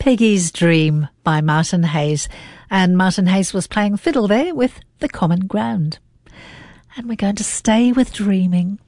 Peggy's Dream by Martin Hayes. And Martin Hayes was playing fiddle there with The Common Ground. And we're going to stay with dreaming.